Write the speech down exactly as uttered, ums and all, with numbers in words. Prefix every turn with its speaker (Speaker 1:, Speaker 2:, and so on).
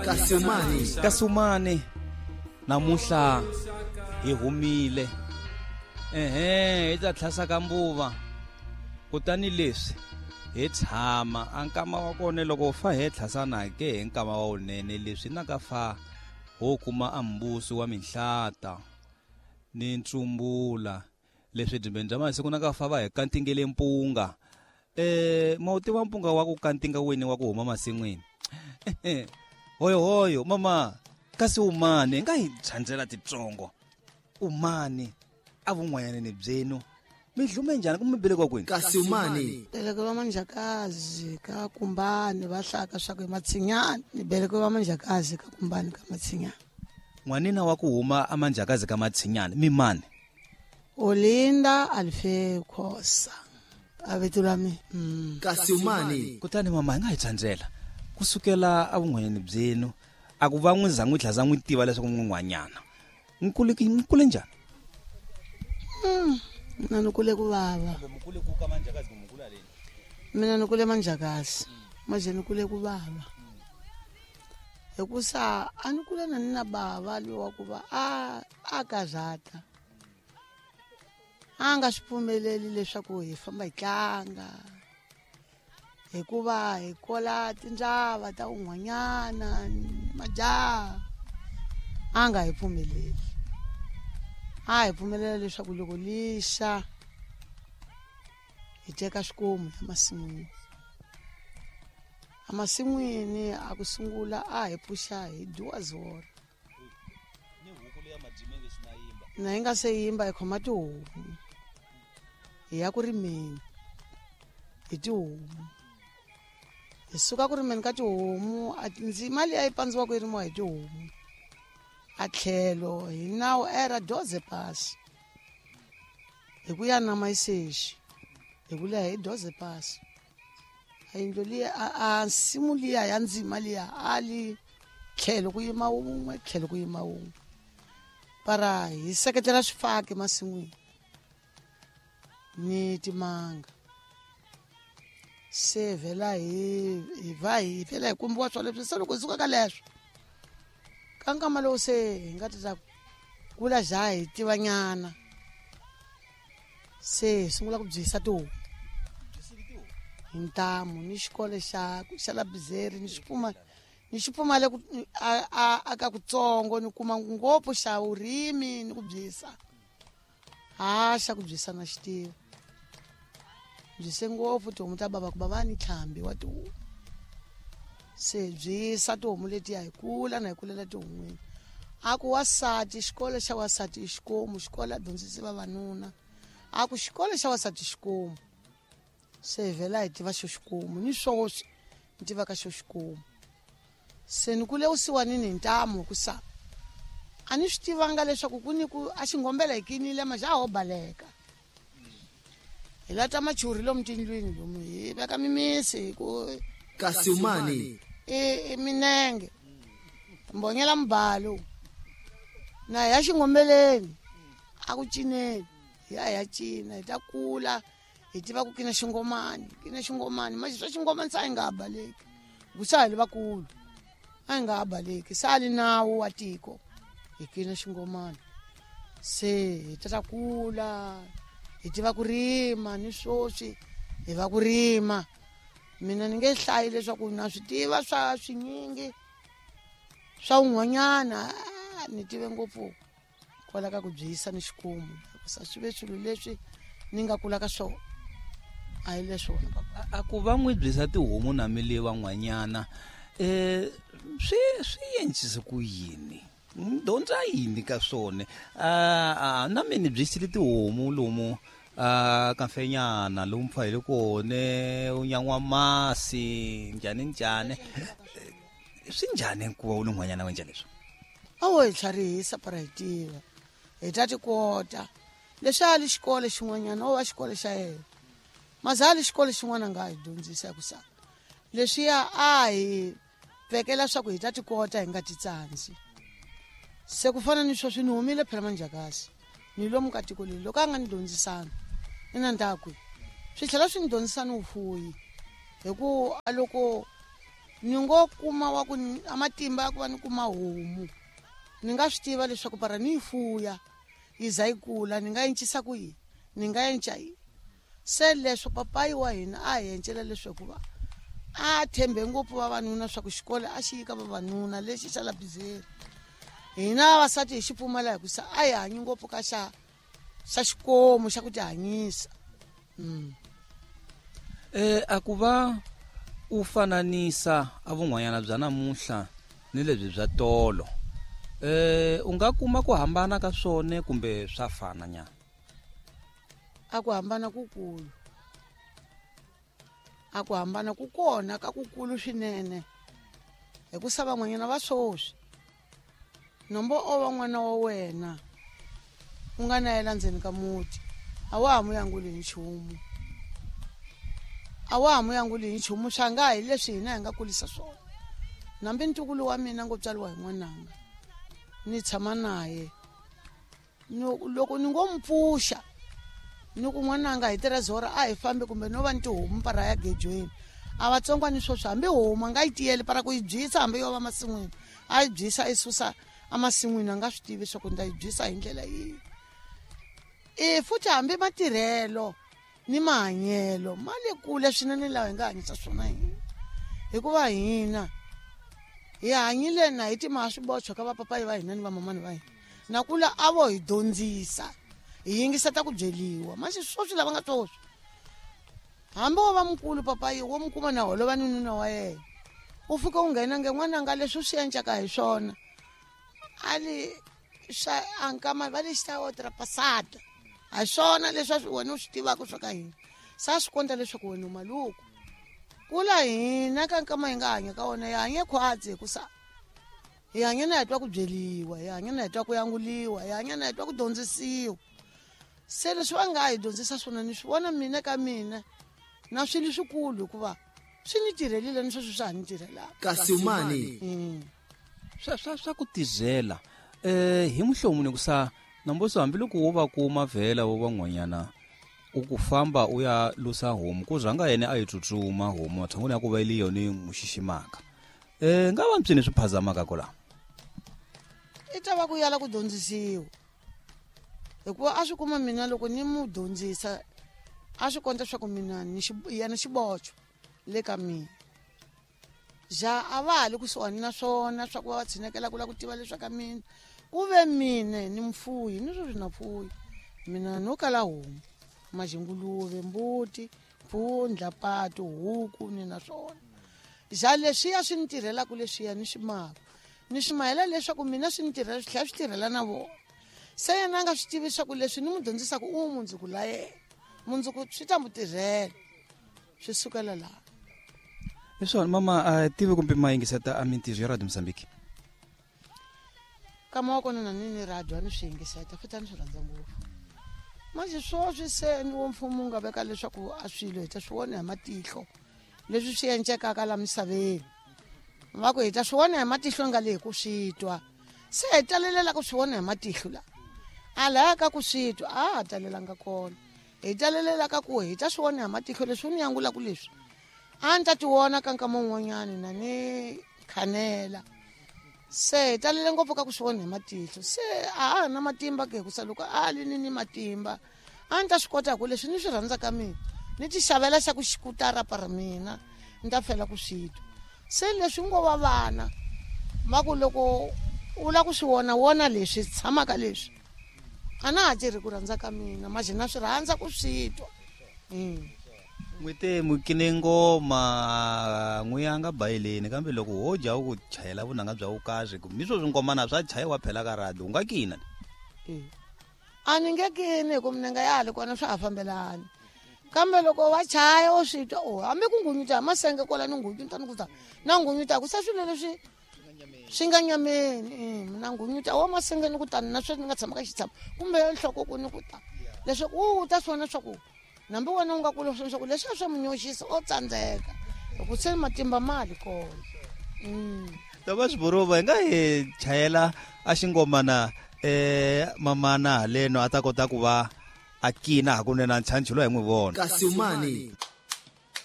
Speaker 1: Kasumani.
Speaker 2: Kasumani namuhla hi humile ehe hi ta tlhasa ka mbuva kutani leswi hi tshama ankama wa kona loko fa he tlhasana ke hi nkama wa unene leswi na ka fa ho kuma ambuso wa mihlata ni ntsumbula leswi dimbeni bya masiku na ka fa va hi kantingele mpunga eh mawuti wa mpunga wa ku kantinga weni wa ku huma masin'wini hoyo hoyo mama kasi umane nga hi tshandzela titsongo umane avun'wanyana byenu mi hlume njhani kumbe belekwa kwini
Speaker 1: Kasumani.
Speaker 3: Belekwa manjakazi ka kumbani va hlaka swa ku hi matsinyani ni belekwa manjakazi ka kumbani ka matsinyani
Speaker 2: n'wanina wa ku huma amanjakazi ka matsinyani mi mani
Speaker 3: Olinda Alfe Khosa avetulami mm.
Speaker 1: Kasumani.
Speaker 2: kutani mama hi nga hi tshandzela kusukela avun'wanyani byenu a ku va n'wi za n'wi tlhaza n'wi tiva leswaku n'wanyana nkuliki nkule njhani
Speaker 3: mm. mina ni kule ku vava
Speaker 2: mukule ku ka manjakazi kumukula leni
Speaker 3: mina ni kule manjakazi maje ni kule ku vava hikusa a ni kule na nina bava lowa ku va a a kazata a nga swi pfumeleli leswaku hi famba hi tlanga hikuva hi kola tinjava ta un'wanyana majaha a nga hi pfumeleli a hi pfumelela leswaku loko lixa hi teka swikomu emasin'wini emasin'wini a ku sungula a hi puxa hi dyiwa zora na hi nga se yimba hi khoma tihomu hi ya ku rimeni hi tihomu hi suka ku rimeni ka tihomu a ndzima leyi a yi pandziwa ku yi rimiwa hi tihomu a tlhelo hi nawu era doze pasi hi ku ya na mayisexi hi ku leha hi doze pasi a yindlo liya a nsimu liya ya ndzima liya a li tlhelo ku yima wun'we tlhelo ku yima wun'we para hi seketela swifaki masin'wini ni timanga se vhela hi hi va hi vhela hi kumbiwa swo leswi se loko hi suka ka leswo ka nkama lowu se hi nga ta kula jaha hi tivanyana se hi sungula ku byisa tihomu hi ntamu ni xikolo xa xa la Bizeri ni xipfuma ni xipfumale ku aka kutsongo ni kuma ngopfu xa urimi ni ku byisa ha xa ku byisa na xitivo byise ngopfu tihomu ta baba ku baba ni tlhambi wa tihomu se byisa tihomu letiya hi kula na hi kulela tihomweni a ku wasati xikolo xa wasati i xikomu xikolo a dyondzisi vavanuna a ku xikolo xa wasati xikomu se vhela hi tiva xo xikomu ni swoswi ni tiva ka xo xikomu se ni kule usiwanini hi ntamu ku sa a ni swi tivanga leswaku ku ni ku a xingombela hi kinile majaha ho baleka hi lata machuri lomu tindlwini lomu hi veka mimisi hi ku
Speaker 1: Kasumani.
Speaker 3: i minenge mbonyela mbalo na ya xingombeleni a ku cineni ya ya cina hi ta kula hi tiva ku kina xingomani kina xingomani manje swa xingomani sa hi nga baleki ku sa hi vakulu a hi nga baleki sali nawu wa tiko hi kina xingomani se hi ta kula hi tiva ku rima ni swoswi hi va ku rima mina ni nge hlayi leswaku na swi tiva swa swinyingi swa un'wanyana ni tive ngopfu kwala ka ku byisa ni xikomu sa swi ve swilo leswi ni nga kula ka swona a hi leswona
Speaker 2: a ku va n'wi byisa tihomu na mili van'wanyana eh swi swi yencise ku yini dyondza yini ka swona a na mina byisile tihomu lomu a kafenyana lomu pfa hi le kone unyan'wa masi njhani njhani swi njhani ku va u n'wanyana wa njhani leswi
Speaker 3: a wo hi tlharihisa para hi tiva hi ta tikota leswi a li xikolo xin'wanyana o va xikolo xa yena mazali xikolo xin'wana nga hi dyondzisa ku sa leswiya a hi vekela swa ku hi ta tikota hi nga titsandzi se ku fana ni sweswi ni humile phela manjakazi ni lomu ka tiko leri loko a nga ni dyondzisanga ni na ndakwe swi tlhela swi ni dyondzisa ni vufuyi hi ku a loko ni ngo kuma wa ku amatimba ya ku va ni kuma homu ni nga swi tiva leswaku para ni yi fuya yi za yi kula ni nga yencisa ku yini ni nga yenca yini se leswo papayi wa hina a hi yencela leswaku va a thembe ngopfu vavanuna swa ku xikolo a xi yika vavanuna lexi xa labizeri hina vavasati hi xi pfumala hi ku sa a hi hanyi ngopfu ka xa xa xikomo xa ku ti hanyisa. Mm.
Speaker 2: Eh a ku va u fananisa avun'wanyana bya namuntlha ni lebyi bya tolo eh u nga kuma ku hambana ka swone kumbe swa fana nyana?
Speaker 3: A ku hambana kukulu a ku hambana ku kona ka kukulu swinene hi ku sa van'wanyana va swoswi nombo o va n'wana wa wena u nga na yela ndzeni ka muti a wa ha mu yanguli hi nchumu a wa ha mu yanguli hi nchumu swa nga hi leswi hina hi nga kulisa swona. Nambi ntukulu wa mina ngo tswaliwa hi n'wananga ni tshama naye loko ni ngo mpfuxa ni ku n'wananga hi tirha zora a hi fambi kumbe no va ni tihomu para ya gejweni a vatsongwani swoswi hambi homu a nga yi tiyeli para ku yi byisa hambi yo va masin'wini a yi byisa i susa amasin'wini a nga swi tivi swa ku nda yi byisa hi ndlela yihi. I futhi hambi matirhelo ni mahanyelo ma le kule swinene lawa hi nga hanyisa swona hina hikuva hina hi hanyile na hi timaha swibocho ka vapapayi va hina ni vamamani va hina na kula a vo hi dyondzisa hi yingiseta ku byeliwa masi swoswi lava nga swoswi hambi wo va mukulu papayi wo mi kuma na holova ni nuna wa yena u fika u nghena nge n'wananga leswi swi endlaka hi swona ali swa ankama va le xitawo tira pasata a swona leswi wena u swi tivaka swa ka hina sa swi konta leswaku wena maluku kula hina ka nkama hi nga hanya ka wona hi hanye khwatsi hi ku sa hi hanya na hi twa ku byeliwa hi hanya na hi twa ku yanguliwa hi hanya na hi twa ku dyondzisiwa se leswi va nga hi dyondzisa swona ni swi vona mina ka mina na swilo swikulu hikuva swi ni tirhelile ni sweswi swa ha ni tirhelaka
Speaker 1: Kasumani.
Speaker 3: Mm.
Speaker 2: swa swa swa ku tizela eh hi muhlomuni ku sa namboso hambiloko wo va kuma vhela wo van'wanyana u ku famba u ya lusa homu ku rhanga yena a yi tsutsuma homu mathanguni ya ku va ili yoni muxiximaka eh nga va mpsini swi phazamaka kola
Speaker 3: I ta va ku yala ku dyondzisiwa hikuva a swi kuma mina loko ni mu dyondzisa a swi konta swa ku mina ni yana xibocho le ka mina ja a va ha le kusuhani na swona swa ku va va tshinekela ku la ku tiva leswa ka mina ku ve mine ni mfuyi ni sweswi na mfuyi mina no kala homu majinguluve mbuti mpfundla pato huku ni na swona ja leswiya swi ni tirhelaka leswiya ni swi maka ni swi mahela leswaku mina swi ni tirhela swi tlhela swi tirhela na vona se yena a nga swi tivi swa ku leswi ni mu dyondzisaka u mundzuku la yena mundzuku swi ta mu tirhela swi sukela laha.
Speaker 2: leswi mama a tivi kumbe ma yingiseta a mintirho ya Radio Mozambique
Speaker 3: kama wa kona na nini radio ni swi yingiseta futhi ni swi rhandza ngopfu manje swoswi se ni wo mfumo u nga veka leswaku a swilo hi ta swi vona hi matihlo leswi swi endlekaka la misaveni va ku hi ta swi vona hi matihlo nga le hi ku swi twa se hi talelela ku swi vona hi matihlo la a laya ka ku swi twa a ha talelanga kona hi talelela ka ku hi ta swi vona hi matihlo leswi u ni yangulaku leswi a ni ta ti vona ka nkama wun'wanyani na ni khanela se hi talele ngopfu ka ku swi vona hi matihlo se a ha na matimba ke hikusa loko a li ni ni matimba a ni ta swi kota ku leswi ni swi rhandza ka mina ni ti xavela xa ku xikutara para mina ni ta fela ku swi twa se leswi ngo va vana va ku loko u la ku swi vona wona leswi tshamaka leswi a na ha tirhi ku rhandza ka mina maje na swi rhandza ku swi twa.
Speaker 2: n'wite mukine ngoma n'wiyanga bayileni kambe loko ho ja u ku chayela vunanga bya vukahle mi swo swi ngomana swa chayiwa phela ka radio u nga kina
Speaker 3: a ni nge kini ku mina nga yali kona swa ha fambelani kambe loko va chaya o swi twa o hambi ku ngunyuta masenge kola ni ngunyuta ni ku ta na ngunyuta ku sa swilo leswi swi nga nyameni mina ngunyuta wa masenge ni ku ta na sweswi ni nga tshama ka xitshamo kumbe nhloko ku ni ku ta leswaku u ta swona swa ku nambi wena u nga kula swona swa ku leswi swa munyoxisa o tsandzeka loko se matimba mali kona.
Speaker 2: tava swivorova hi nga hi chayela a xingomana eh mamana haleno a ta kota ku va a kina hakunene na nchanchilo hi n'wi vona
Speaker 1: Kasumani.